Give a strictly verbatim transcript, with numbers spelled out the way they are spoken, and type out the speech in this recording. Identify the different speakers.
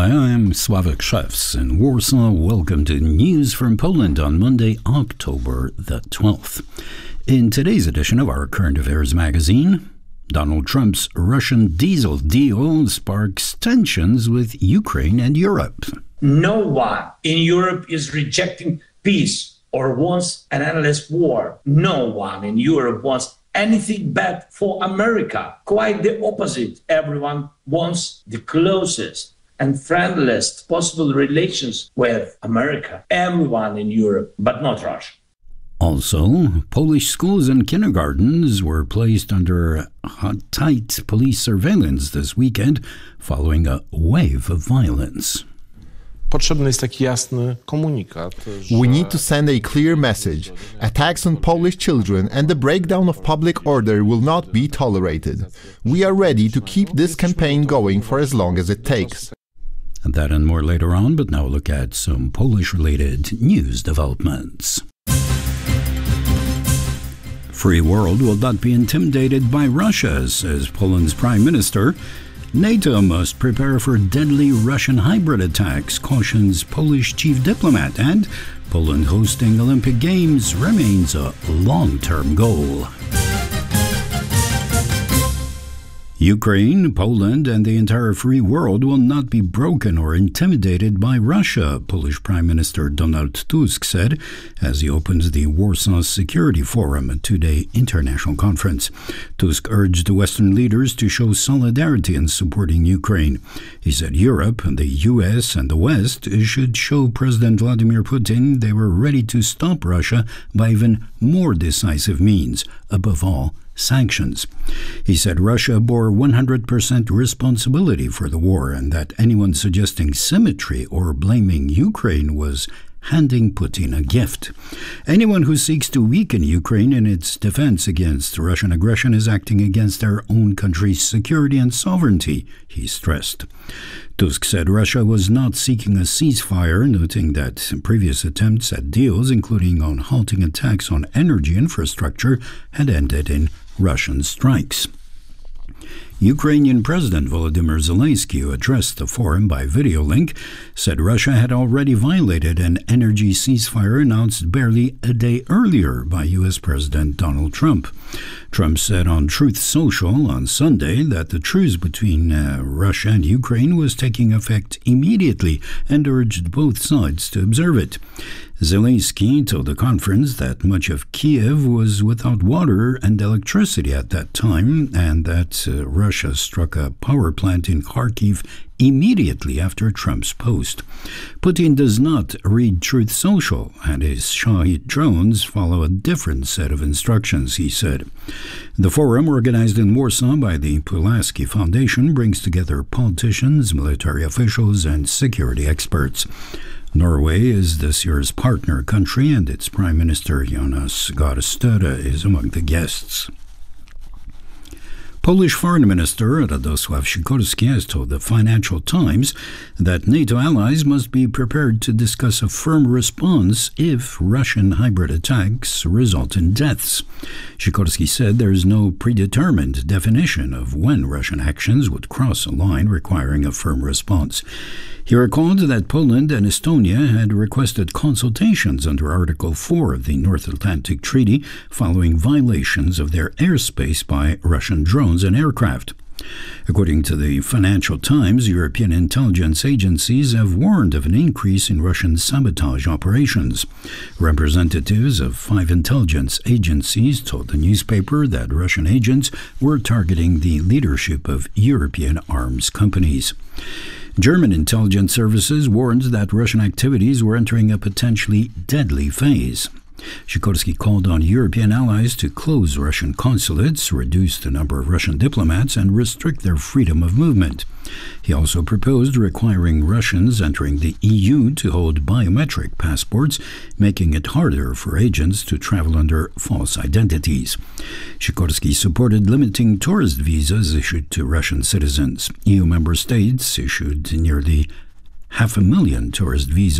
Speaker 1: Hi, I'm Sławek Szewc in Warsaw. Welcome to News from Poland on Monday, October the twelfth. In today's edition of our Current Affairs magazine, Donald Trump's Russian diesel deal sparks tensions with Ukraine and Europe.
Speaker 2: No one in Europe is rejecting peace or wants an endless war. No one in Europe wants anything bad for America. Quite the opposite. Everyone wants the closest and friendliest possible relations with America. Everyone in Europe, but not Russia.
Speaker 1: Also, Polish schools and kindergartens were placed under tight police surveillance this weekend following a wave of violence.
Speaker 3: Potrzebny jest taki jasny komunikat.
Speaker 4: We need to send a clear message. Attacks on Polish children and the breakdown of public order will not be tolerated. We are ready to keep this campaign going for as long as it takes.
Speaker 1: And that and more later on, but now look at some Polish-related news developments. Free world will not be intimidated by Russia, says Poland's Prime Minister. NATO must prepare for deadly Russian hybrid attacks, cautions Polish chief diplomat, and Poland hosting Olympic Games remains a long-term goal. Ukraine, Poland, and the entire free world will not be broken or intimidated by Russia, Polish Prime Minister Donald Tusk said as he opens the Warsaw Security Forum, a two-day international conference. Tusk urged Western leaders to show solidarity in supporting Ukraine. He said Europe, the U S, and the West should show President Vladimir Putin they were ready to stop Russia by even more decisive means, above all, sanctions. He said Russia bore one hundred percent responsibility for the war and that anyone suggesting symmetry or blaming Ukraine was handing Putin a gift. Anyone who seeks to weaken Ukraine in its defense against Russian aggression is acting against their own country's security and sovereignty, he stressed. Tusk said Russia was not seeking a ceasefire, noting that previous attempts at deals, including on halting attacks on energy infrastructure, had ended in Russian strikes. Ukrainian President Volodymyr Zelensky, who addressed the forum by video link, said Russia had already violated an energy ceasefire announced barely a day earlier by U S President Donald Trump. Trump said on Truth Social on Sunday that the truce between uh, Russia and Ukraine was taking effect immediately and urged both sides to observe it. Zelensky told the conference that much of Kiev was without water and electricity at that time and that uh, Russia struck a power plant in Kharkiv immediately after Trump's post. Putin does not read Truth Social, and his Shahid drones follow a different set of instructions, he said. The forum, organized in Warsaw by the Pulaski Foundation, brings together politicians, military officials, and security experts. Norway is this year's partner country, and its Prime Minister Jonas Gahr Støre is among the guests. Polish Foreign Minister Radosław Sikorski has told the Financial Times that NATO allies must be prepared to discuss a firm response if Russian hybrid attacks result in deaths. Sikorski said there is no predetermined definition of when Russian actions would cross a line requiring a firm response. He recalled that Poland and Estonia had requested consultations under Article four of the North Atlantic Treaty following violations of their airspace by Russian drones and aircraft. According to the Financial Times, European intelligence agencies have warned of an increase in Russian sabotage operations. Representatives of five intelligence agencies told the newspaper that Russian agents were targeting the leadership of European arms companies. German intelligence services warned that Russian activities were entering a potentially deadly phase. Sikorski called on European allies to close Russian consulates, reduce the number of Russian diplomats, and restrict their freedom of movement. He also proposed requiring Russians entering the E U to hold biometric passports, making it harder for agents to travel under false identities. Sikorski supported limiting tourist visas issued to Russian citizens. E U member states issued nearly half a million tourist visas